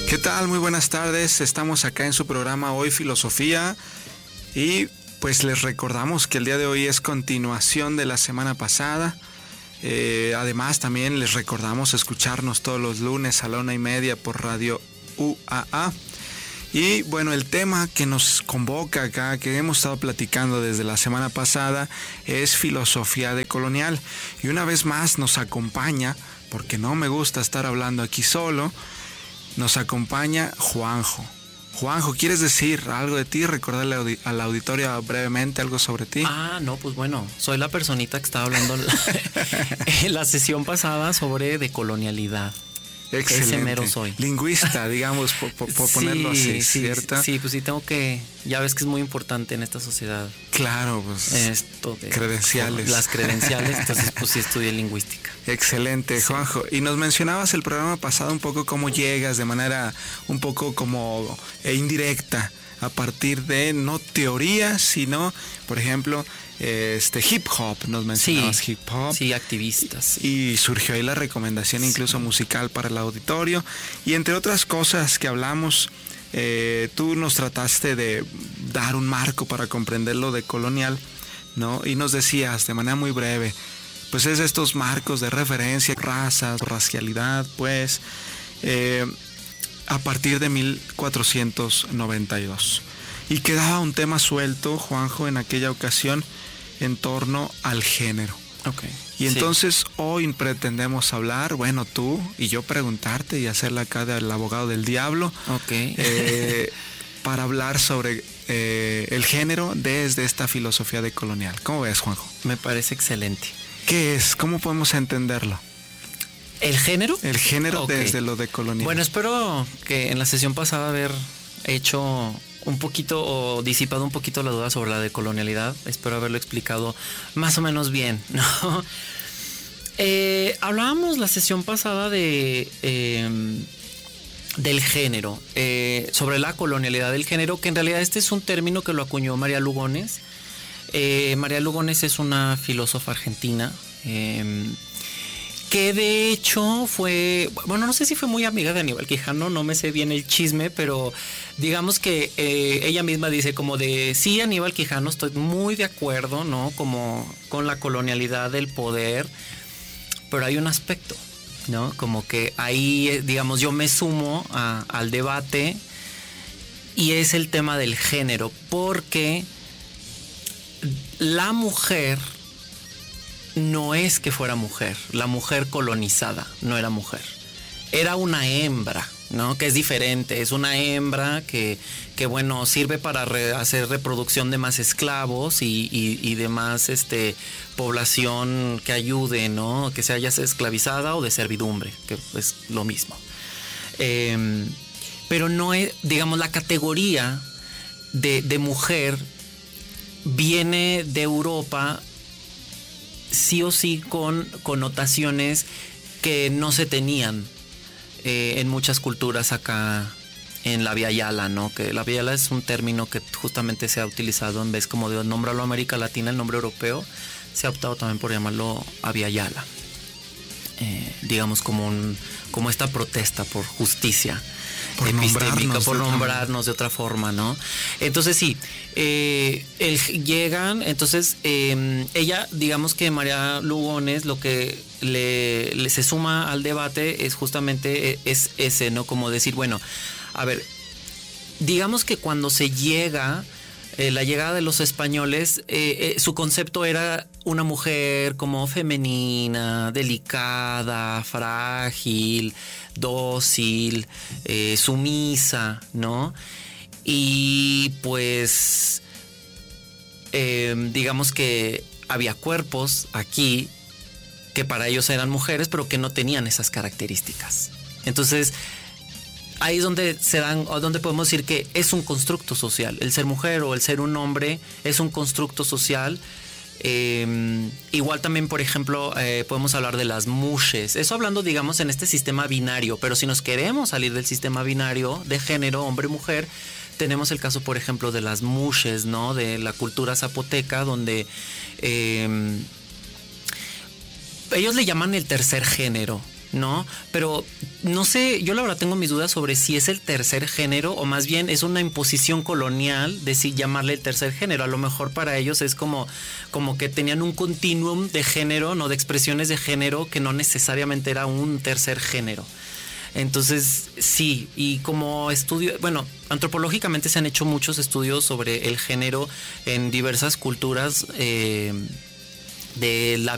¿Qué tal? Muy buenas tardes. Estamos acá en su programa Hoy Filosofía y pues les recordamos que el día de hoy es continuación de la semana pasada. Además también les recordamos escucharnos todos los lunes a la 1:30 por Radio UAA. Y bueno, el tema que nos convoca acá, que hemos estado platicando desde la semana pasada, es filosofía decolonial. Y una vez más nos acompaña, porque no me gusta estar hablando aquí solo, nos acompaña Juanjo. Juanjo, ¿quieres decir algo de ti? Recordarle al auditorio brevemente algo sobre ti. No, pues bueno, soy la personita que estaba hablando en la sesión pasada sobre decolonialidad. Excelente. Ese mero soy. Lingüista, digamos, por ponerlo así, ¿cierto? Sí, pues sí, tengo que... Ya ves que es muy importante en esta sociedad. Claro, pues... Esto de... Credenciales. Las credenciales, entonces pues sí estudié lingüística. Excelente, sí. Juanjo. Y nos mencionabas el programa pasado un poco cómo llegas de manera un poco como indirecta a partir de no teoría, sino, por ejemplo... hip hop, nos mencionabas hip hop. Sí, activistas. Y surgió ahí la recomendación incluso musical para el auditorio. Y entre otras cosas que hablamos, tú nos trataste de dar un marco para comprender lo decolonial, ¿no? Y nos decías de manera muy breve, pues es estos marcos de referencia, razas, racialidad, pues, a partir de 1492. Y quedaba un tema suelto, Juanjo, en aquella ocasión, en torno al género. Okay. Y entonces hoy pretendemos hablar, bueno, tú y yo preguntarte y hacerla acá del abogado del diablo. Okay. Para hablar sobre el género desde esta filosofía decolonial. ¿Cómo ves, Juanjo? Me parece excelente. ¿Qué es? ¿Cómo podemos entenderlo? ¿El género? El género desde lo decolonial. Bueno, espero que en la sesión pasada haber hecho un poquito o disipado un poquito la duda sobre la decolonialidad. Espero haberlo explicado más o menos bien, ¿no? Hablábamos la sesión pasada del género, sobre la colonialidad del género, que en realidad este es un término que lo acuñó María Lugones. María Lugones es una filósofa argentina, que de hecho fue, bueno, no sé si fue muy amiga de Aníbal Quijano, no me sé bien el chisme, pero digamos que ella misma dice como de, sí, Aníbal Quijano, estoy muy de acuerdo, ¿no? Como con la colonialidad del poder, pero hay un aspecto, ¿no? Como que ahí, digamos, yo me sumo al debate y es el tema del género, porque la mujer no es que fuera mujer, la mujer colonizada no era mujer, era una hembra, ¿no? Que es diferente, es una hembra que bueno, sirve para hacer reproducción de más esclavos y de más población que ayude, ¿no? Que se haya esclavizada o de servidumbre, que es lo mismo. Pero no es, digamos, la categoría de mujer viene de Europa sí o sí con connotaciones que no se tenían en muchas culturas acá en la Vía Yala, ¿no? Que la Vía Yala es un término que justamente se ha utilizado en vez como de nombrarlo América Latina, el nombre europeo, se ha optado también por llamarlo a Vía Yala. Digamos como esta protesta por justicia epistémica, por nombrarnos de otra forma, ¿no? Entonces sí, llegan, entonces ella, digamos que María Lugones, lo que le se suma al debate es justamente es ese, ¿no? Como decir, bueno, a ver, digamos que cuando se llega, la llegada de los españoles, su concepto era una mujer como femenina, delicada, frágil, dócil, sumisa, ¿no? Y pues digamos que había cuerpos aquí que para ellos eran mujeres, pero que no tenían esas características. Entonces ahí es donde donde podemos decir que es un constructo social. El ser mujer o el ser un hombre es un constructo social. Igual también, por ejemplo, podemos hablar de las mushes. Eso hablando, digamos, en este sistema binario. Pero si nos queremos salir del sistema binario de género, hombre-mujer, tenemos el caso, por ejemplo, de las mushes, ¿no? De la cultura zapoteca, donde ellos le llaman el tercer género. ¿no? Pero no sé, yo la verdad tengo mis dudas sobre si es el tercer género o más bien es una imposición colonial de si llamarle el tercer género. A lo mejor para ellos es como que tenían un continuum de género, no de expresiones de género, que no necesariamente era un tercer género. Entonces, sí, y como estudio, bueno, antropológicamente se han hecho muchos estudios sobre el género en diversas culturas de la